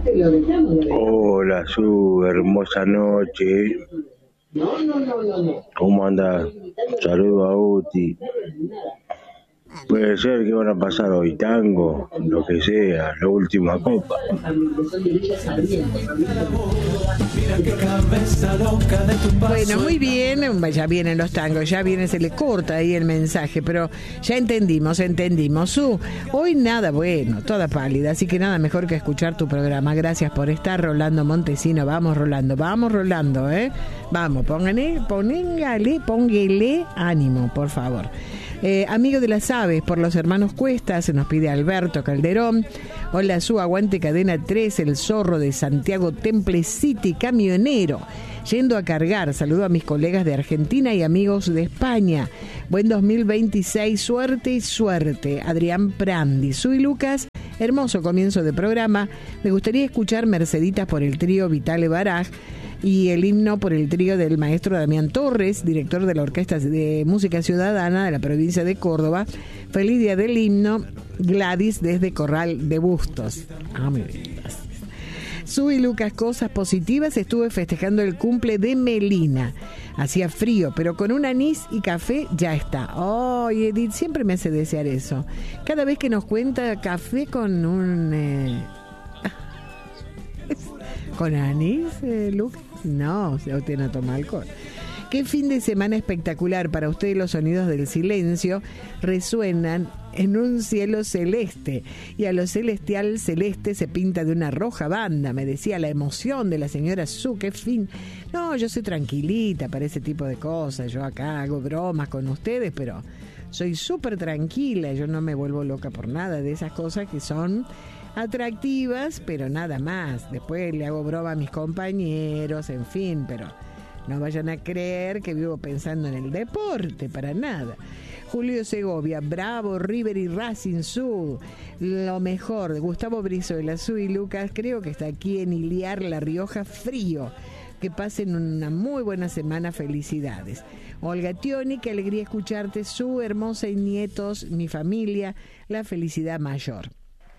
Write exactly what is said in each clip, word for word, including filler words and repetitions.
Hola, su hermosa noche. ¿Cómo anda? Saludos a Uti. Puede ser que van a pasar hoy tango, lo que sea, la última copa. Bueno, muy bien, ya vienen los tangos, ya viene, se le corta ahí el mensaje, pero ya entendimos, entendimos. Su, hoy nada bueno, toda pálida, así que nada mejor que escuchar tu programa. Gracias por estar, Rolando Montesino. Vamos, Rolando, vamos, Rolando, ¿eh? Vamos, póngale, póngale, póngale ánimo, por favor. Eh, amigo de las aves, por los hermanos Cuesta, se nos pide Alberto Calderón. Hola, su aguante cadena tres, el zorro de Santiago Temple City, camionero, yendo a cargar. Saludo a mis colegas de Argentina y amigos de España. Buen dos mil veintiséis, suerte y suerte. Adrián Prandi, Su y Lucas, hermoso comienzo de programa. Me gustaría escuchar Merceditas por el trío Vitale Baraj y el himno por el trío del maestro Damián Torres, director de la Orquesta de Música Ciudadana de la provincia de Córdoba. Feliz día del himno, Gladys desde Corral de Bustos. Ah, muy bien. Su y Lucas, cosas positivas. Estuve festejando el cumple de Melina. Hacía frío, pero con un anís y café ya está. Oh, y Edith siempre me hace desear eso. Cada vez que nos cuenta café con un... Eh... ¿Con anís, eh, Lucas? No, usted no toma alcohol. Qué fin de semana espectacular. Para ustedes los sonidos del silencio resuenan en un cielo celeste, y a lo celestial celeste se pinta de una roja banda. Me decía la emoción de la señora Su. Qué fin. No, yo soy tranquilita para ese tipo de cosas. Yo acá hago bromas con ustedes, pero soy súper tranquila. Yo no me vuelvo loca por nada de esas cosas que son atractivas, pero nada más. Después le hago broma a mis compañeros, en fin, pero no vayan a creer que vivo pensando en el deporte, para nada. Julio Segovia, bravo, River y Racing Sur, lo mejor. Gustavo Brizuela, Su y Lucas, creo que está aquí en Iliar, La Rioja, frío. Que pasen una muy buena semana, felicidades. Olga Tioni, qué alegría escucharte, Su, hermosa, y nietos, mi familia, la felicidad mayor.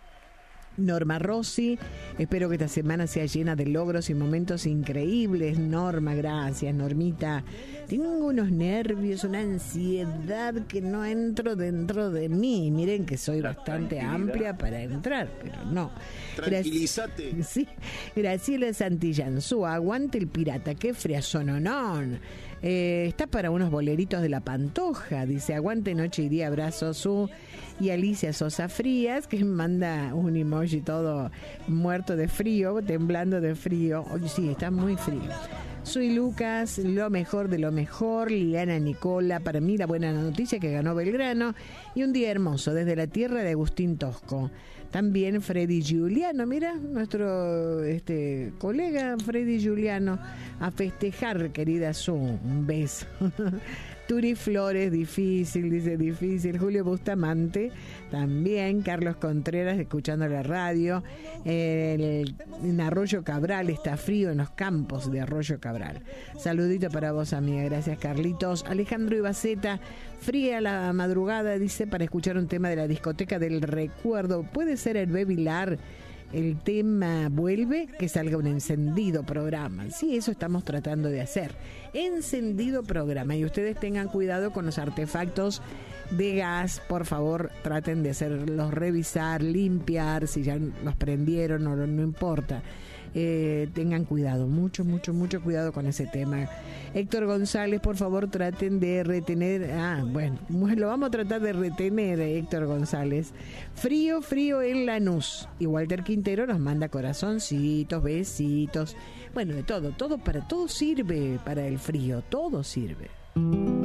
Norma Rossi, espero que esta semana sea llena de logros y momentos increíbles. Norma, gracias, Normita. Tengo unos nervios, una ansiedad que no entro dentro de mí. Miren que soy bastante amplia para entrar, pero no. Tranquilízate. Graci- sí. Graciela Santillán, Su, aguante el pirata, qué friazononón. Eh, está para unos boleritos de la Pantoja, dice, aguante noche y día, abrazo, Su. Y Alicia Sosa Frías, que manda un emoji todo muerto de frío, temblando de frío. Oye, sí, está muy frío. Soy Lucas, lo mejor de lo mejor. Liliana Nicola, para mí la buena noticia que ganó Belgrano. Y un día hermoso desde la tierra de Agustín Tosco. También Freddy Giuliano, mira, nuestro este colega Freddy Giuliano, a festejar, querida Su, un beso. Turi Flores, difícil, dice difícil. Julio Bustamante, también. Carlos Contreras, escuchando la radio. El, en Arroyo Cabral está frío, en los campos de Arroyo Cabral. Saludito para vos, amiga. Gracias, Carlitos. Alejandro Ibaceta, fría la madrugada, dice, para escuchar un tema de la discoteca del recuerdo. Puede ser el Bebilar. El tema vuelve, que salga un encendido programa. Sí, eso estamos tratando de hacer. Encendido programa. Y ustedes tengan cuidado con los artefactos de gas. Por favor, traten de hacerlos revisar, limpiar. Si ya los prendieron o no, no importa. Eh, tengan cuidado, mucho, mucho, mucho cuidado con ese tema. Héctor González, por favor, traten de retener. Ah, bueno, lo vamos a tratar de retener, Héctor González. Frío, frío en Lanús. Y Walter Quintero nos manda corazoncitos, besitos. Bueno, de todo, todo para todo sirve para el frío, todo sirve.